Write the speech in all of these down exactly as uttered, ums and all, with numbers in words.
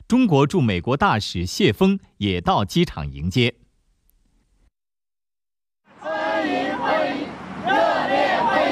中国驻美国大使谢锋也到机场迎接。 欢迎欢迎，热烈欢迎！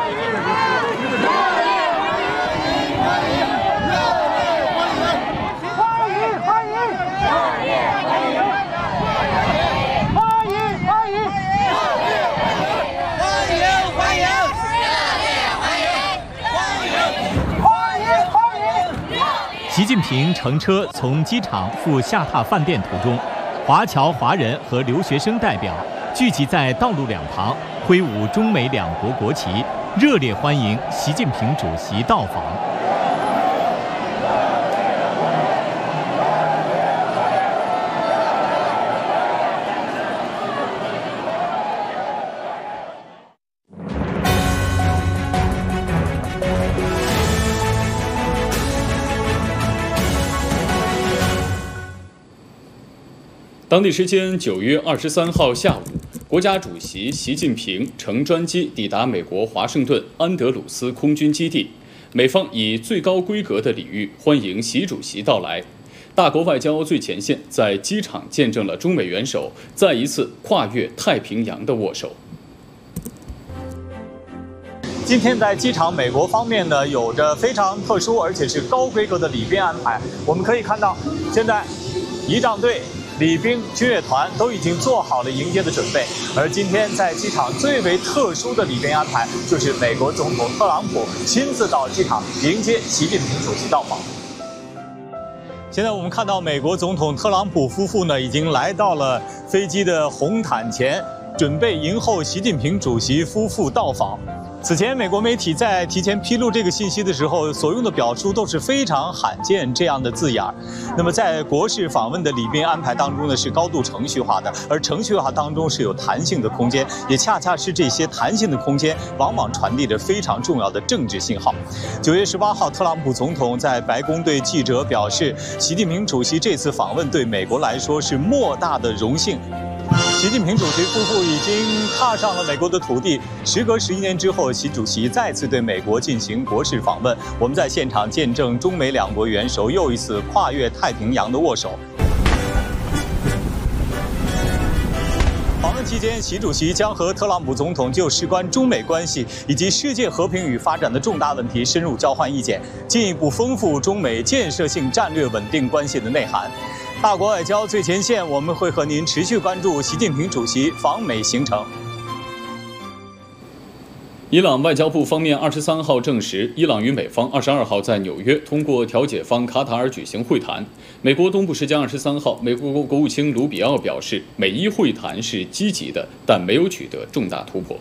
习近平乘车从机场赴下榻饭店途中，华侨华人和留学生代表聚集在道路两旁，挥舞中美两国国旗，热烈欢迎习近平主席到访。 当地时间九月二十三号下午，国家主席习近平乘专机抵达美国华盛顿安德鲁斯空军基地，美方以最高规格的礼遇欢迎习主席到来。大国外交最前线在机场见证了中美元首再一次跨越太平洋的握手。 今天在机场，美国方面呢有着非常特殊而且是高规格的礼宾安排。我们可以看到，现在仪仗队、礼宾、军乐团都已经做好了迎接的准备，而今天在机场最为特殊的礼宾安排，就是美国总统特朗普亲自到机场迎接习近平主席到访。现在我们看到美国总统特朗普夫妇呢，已经来到了飞机的红毯前，准备迎候习近平主席夫妇到访。此前，美国媒体在提前披露这个信息的时候，所用的表述都是非常罕见这样的字眼儿。那么，在国事访问的礼宾安排当中呢，是高度程序化的，而程序化当中是有弹性的空间，也恰恰是这些弹性的空间，往往传递着非常重要的政治信号。九月十八号，特朗普总统在白宫对记者表示，习近平主席这次访问对美国来说是莫大的荣幸。习近平主席夫妇已经踏上了美国的土地。时隔十一年之后，习主席再次对美国进行国事访问。我们在现场见证中美两国元首又一次跨越太平洋的握手。访问期间，习主席将和特朗普总统就事关中美关系以及世界和平与发展的重大问题深入交换意见，进一步丰富中美建设性战略稳定关系的内涵。大国外交最前线，我们会和您持续关注习近平主席访美行程。 伊朗外交部方面二十三号证实，伊朗与美方二十二号在纽约通过调解方卡塔尔举行会谈。美国东部时间二十三号，美国国务卿卢比奥表示，美伊会谈是积极的，但没有取得重大突破。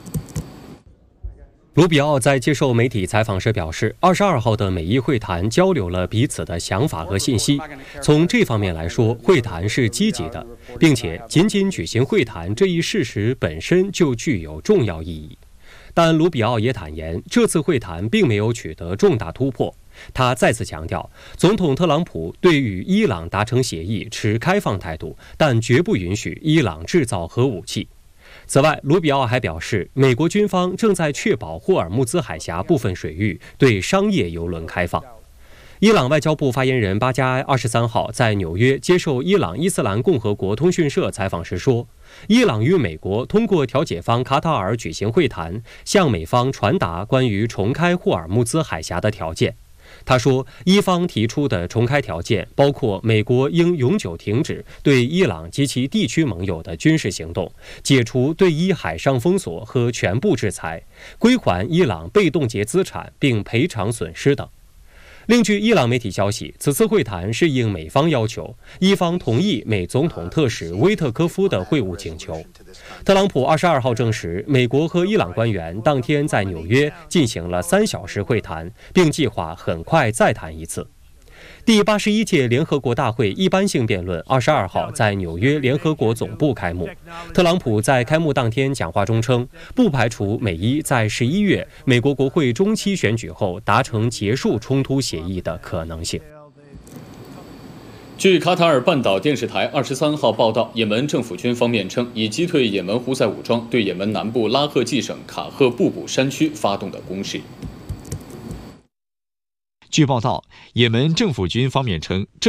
卢比奥在接受媒体采访时表示，二十二号的美伊会谈交流了彼此的想法和信息。从这方面来说，会谈是积极的，并且仅仅举行会谈这一事实本身就具有重要意义。但卢比奥也坦言，这次会谈并没有取得重大突破。他再次强调，总统特朗普对与伊朗达成协议持开放态度，但绝不允许伊朗制造核武器。此外，卢比奥还表示，美国军方正在确保霍尔木兹海峡部分水域对商业邮轮开放。伊朗外交部发言人巴加埃二十三号在纽约接受伊朗伊斯兰共和国通讯社采访时说，伊朗与美国通过调解方卡塔尔举行会谈，向美方传达关于重开霍尔木兹海峡的条件。他说，伊方提出的重开条件包括美国应永久停止对伊朗及其地区盟友的军事行动，解除对伊海上封锁和全部制裁，归还伊朗被冻结资产并赔偿损失等。另据伊朗媒体消息，此次会谈是应美方要求，伊方同意美总统特使威特科夫的会晤请求。特朗普二十二号证实，美国和伊朗官员当天在纽约进行了三小时会谈，并计划很快再谈一次。第八十一届联合国大会一般性辩论二十二号在纽约联合国总部开幕。特朗普在开幕当天讲话中称，不排除美伊在十一月美国国会中期选举后达成结束冲突协议的可能性。 据卡塔尔半岛电视台二十三号报道，也门政府军方面称，已击退也门胡塞武装对也门南部拉赫季省卡赫布卜山区发动的攻势。 据报道，也门政府军方面称，